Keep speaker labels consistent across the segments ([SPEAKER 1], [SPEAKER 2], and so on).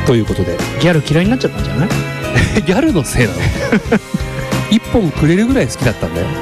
[SPEAKER 1] ということで
[SPEAKER 2] ギャル嫌いになっちゃったんじゃない？
[SPEAKER 1] ギャルのせいなの一本くれるぐらい好きだったんだよ。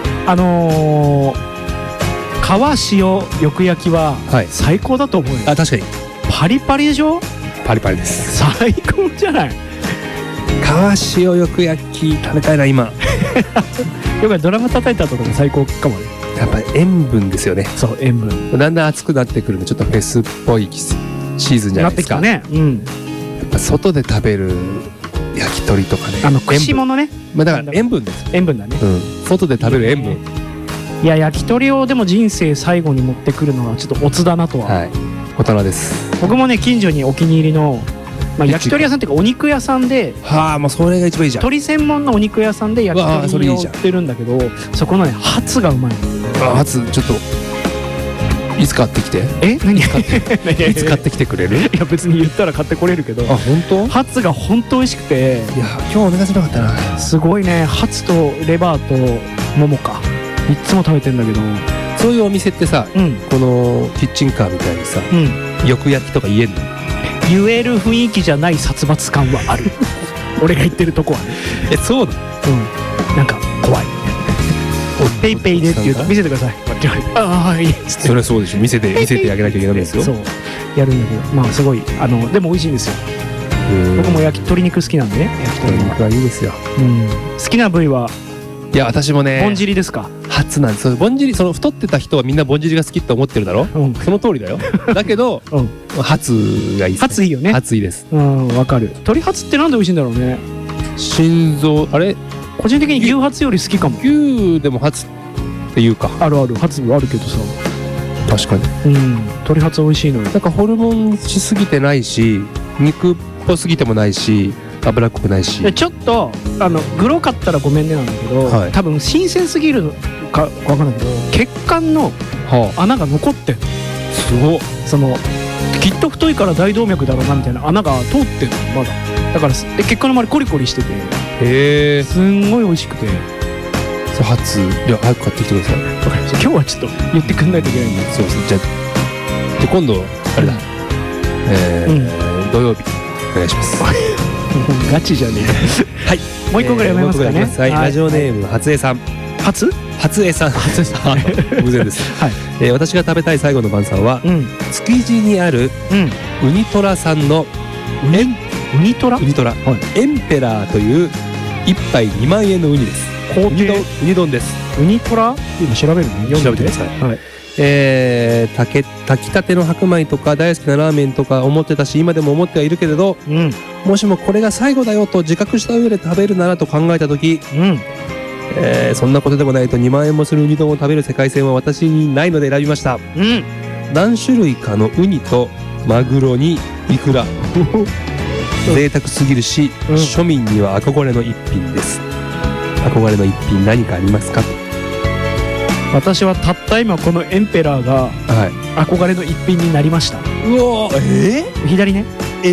[SPEAKER 2] 皮塩よく焼きは最高だと思うよ。
[SPEAKER 1] あ、確かに
[SPEAKER 2] パリパリでしょ。
[SPEAKER 1] パリパリです。
[SPEAKER 2] 最高じゃない。
[SPEAKER 1] 皮塩よく焼き食べたいな今
[SPEAKER 2] よくドラム叩いた後とか最高かもね。
[SPEAKER 1] やっぱり塩分ですよね。
[SPEAKER 2] そう、塩分
[SPEAKER 1] だんだん暑くなってくるんでちょっとフェスっぽいシーズンじゃないですか。
[SPEAKER 2] なってきたね。うん。
[SPEAKER 1] やっぱ外で食べる焼き鳥とかね、
[SPEAKER 2] 串物ね。
[SPEAKER 1] まあ、だから塩分です。
[SPEAKER 2] 塩分だね、
[SPEAKER 1] うん、外で食べる塩分。
[SPEAKER 2] いや、焼き鳥をでも人生最後に持ってくるのはちょっとオツだなとは、
[SPEAKER 1] はい、大人です。
[SPEAKER 2] 僕もね、近所にお気に入りの、焼き鳥屋さんっていうかお肉屋さんで、
[SPEAKER 1] はあ、もうそれが一番いいじゃん。
[SPEAKER 2] 鳥専門のお肉屋さんで焼き鳥を売ってるんだけど、そこのね、ハツがうまい。
[SPEAKER 1] ハツちょっといつ買ってきて。
[SPEAKER 2] 何
[SPEAKER 1] いつ買ってきてくれる？
[SPEAKER 2] いや、別に言ったら買ってこれるけど。
[SPEAKER 1] あ、本当？ハ
[SPEAKER 2] ツが本当美味しくて。
[SPEAKER 1] いや、今日お願いしなかったな。
[SPEAKER 2] すごいね。ハツとレバーとももかいつも食べてんだけど、
[SPEAKER 1] そういうお店ってさ、このキッチンカーみたいにさ、よく焼きとか言えんの？
[SPEAKER 2] 言える雰囲気じゃない殺伐感はある俺が言ってるとこはね。
[SPEAKER 1] そうだ。
[SPEAKER 2] なんか怖い。ペイペイでって言うと見せてください。ああ、いいっつって。
[SPEAKER 1] それはそうでしょ。見せてあげなきゃいけないんですよ。
[SPEAKER 2] そうやるんだけど、まあすごいでも美味しいんですよ。僕も鶏肉好きなんでね。焼き鳥
[SPEAKER 1] 肉はいいですよ。
[SPEAKER 2] 好きな部位は？
[SPEAKER 1] いや、私もね、
[SPEAKER 2] ぼんじりですか？
[SPEAKER 1] 初なんです。ぼんじり、その太ってた人はみんなぼんじりが好きって思ってるだろ。その通りだよ。だけどハツがいい。
[SPEAKER 2] ハツいいよね。
[SPEAKER 1] ハツいいです。
[SPEAKER 2] わかる。鶏ハツってなんで美味しいんだろうね。
[SPEAKER 1] 心臓、あれ、
[SPEAKER 2] 個人的に牛ハツより好きかも。
[SPEAKER 1] 牛でもハツっていうか、
[SPEAKER 2] あるある、ハツもあるけどさ。
[SPEAKER 1] 確かに。
[SPEAKER 2] 鶏ハツ美味しいのよ。
[SPEAKER 1] なんかホルモンしすぎてないし、肉っぽすぎてもないし、脂っこくないし。
[SPEAKER 2] ちょっとグロかったらごめんねなんだけど、多分新鮮すぎるか分かんないけど、血管の穴が残ってんの。
[SPEAKER 1] すごっ。
[SPEAKER 2] きっと太いから大動脈だろうなみたいな穴が通ってんのまだ。だから血管の周りコリコリしてて、すんごい美味しくて。
[SPEAKER 1] ハツ、いや、早く買ってきてください。
[SPEAKER 2] わかりました。今日はちょっと言ってくんないといけないんで。
[SPEAKER 1] そうですね。じゃあ今度あれだ、土曜日お願いします。
[SPEAKER 2] ガチじゃねえはい、もう一個ぐらい読めますかね。
[SPEAKER 1] はい、ラジオネーム初江さん。初江さん。偶然です。私が食べたい最後の晩餐は、築地にあるウニトラさんのウニトラエンペラーという1杯2万円のウニです。ウニ丼です。
[SPEAKER 2] ウニトラ、今調べるの？
[SPEAKER 1] 調べてください。炊きたての白米とか大好きなラーメンとか思ってたし、今でも思ってはいるけれど、もしもこれが最後だよと自覚した上で食べるならと考えた時、そんなことでもないと2万円もするウニ丼を食べる世界線は私にないので選びました。何種類かのウニとマグロにイクラ贅沢すぎるし、庶民には憧れの一品です。憧れの一品何かありますか？
[SPEAKER 2] 私はたった今このエンペラーが憧れの一品になりました。左ね。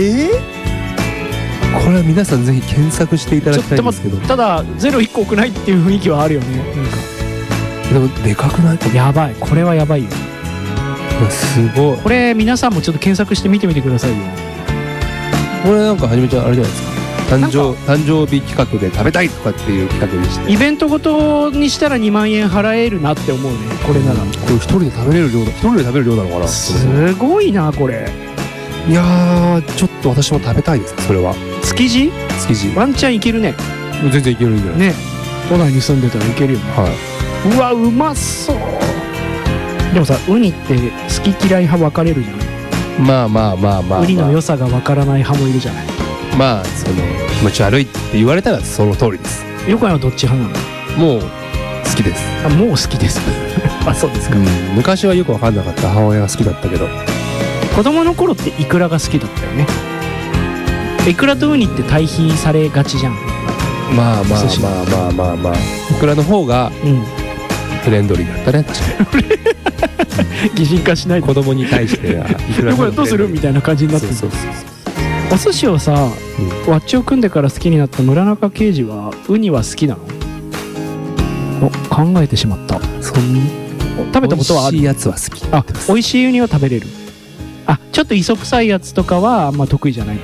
[SPEAKER 1] これは皆さんぜひ検索していただきたいんですけど、
[SPEAKER 2] ただゼロ1個多くないっていう雰囲気はあるよね。なんか
[SPEAKER 1] でもでかくない？
[SPEAKER 2] やばい、これはやばいよ。
[SPEAKER 1] すごい。
[SPEAKER 2] これ皆さんもちょっと検索して見てみてくださいよ。
[SPEAKER 1] これなんかはじめちゃんあれじゃないですか、誕生日企画で食べたいとかっていう企画にして、
[SPEAKER 2] イベントごとにしたら2万円払えるなって思うね。これなら
[SPEAKER 1] これ一人で食べれる量なのかな。
[SPEAKER 2] すごいなこれ。
[SPEAKER 1] いやー、ちょっと私も食べたいです。それは築地
[SPEAKER 2] ワンチャンいけるね。
[SPEAKER 1] 全然いけるんじゃない
[SPEAKER 2] ね。都内に住んでたらいけるよね。うわ、うまそう。でもさ、ウニって好き嫌い派分かれるじゃん。
[SPEAKER 1] まあ
[SPEAKER 2] ウニの良さが分からない派もいるじゃない。
[SPEAKER 1] まあ気持ち悪いって言われたらその通りです。
[SPEAKER 2] 横山はどっち派な
[SPEAKER 1] の？もう好きです。
[SPEAKER 2] もう好きですあ、そうですか。
[SPEAKER 1] 昔はよく分かんなかった。母親が好きだったけど、
[SPEAKER 2] 子供の頃ってイクラが好きだったよね。イクラとウニって対比されがちじゃん。
[SPEAKER 1] まあイクラの方がフレンドリーだったね。確かに
[SPEAKER 2] 擬人化しないで。
[SPEAKER 1] 子供に対してはイクラ
[SPEAKER 2] これどうするみたいな感じになってる。お寿司をさ、ワッチを組んでから好きになった村中刑事はウニは好きなの？考えてしまった。食べたことはある？美味しいやつは好き。美味しいウニは食べれる。ちょっと磯臭いやつとかはあんま得意じゃないと。